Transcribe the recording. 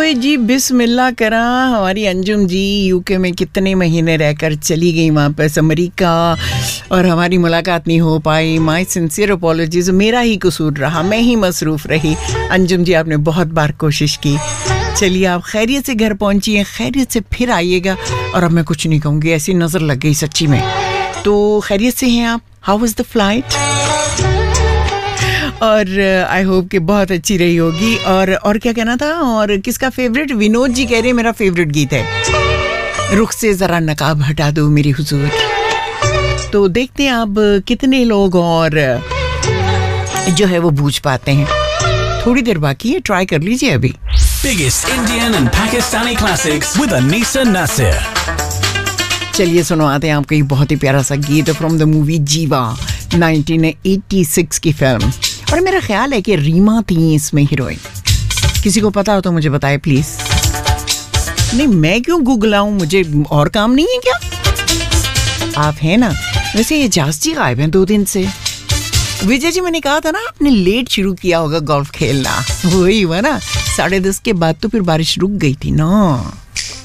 वे जी बिस्मिल्लाह करा। हमारी अंजुम जी यूके में कितने महीने रहकर चली गई वापस अमेरिका और हमारी मुलाकात नहीं हो पाई। माय सिंसियर अपॉलॉजीज, मेरा ही कसूर रहा, मैं ही मसरूफ़ रही। अंजुम जी आपने बहुत बार कोशिश की। चलिए आप खैरियत से घर पहुंची हैं, खैरियत से फिर आइएगा। और अब मैं कुछ नहीं कहूँगी, ऐसी नज़र लग गई सच्ची में। तो खैरियत से हैं आप? How was the flight? और आई होप कि बहुत अच्छी रही होगी। और क्या कहना था? और किसका फेवरेट? विनोद जी कह रहे हैं मेरा फेवरेट गीत है रुख से ज़रा नकाब हटा दो मेरी हुजूर। तो देखते हैं अब कितने लोग और जो है वो बूझ पाते हैं। थोड़ी देर बाकी है, ट्राई कर लीजिए अभी। Biggest Indian and Pakistani classics with Anisa Nasir. चलिए सुनवाते हैं आपको एक बहुत ही प्यारा सा गीत फ्रॉम द मूवी जीवा, 1986 की फिल्म। और मेरा ख्याल है कि रीमा थी इसमें हीरोइन। किसी को पता हो तो मुझे बताए प्लीज। नहीं मैं क्यों गूगलाऊं, मुझे और काम नहीं है क्या? आप हैं ना? वैसे एजाज जी गायब हैं 2 दिन से। विजय जी मैंने कहा था ना आपने लेट शुरू किया होगा गोल्फ खेलना, वही हुआ ना। 10:30 के बाद तो फिर बारिश रुक गई थी ना।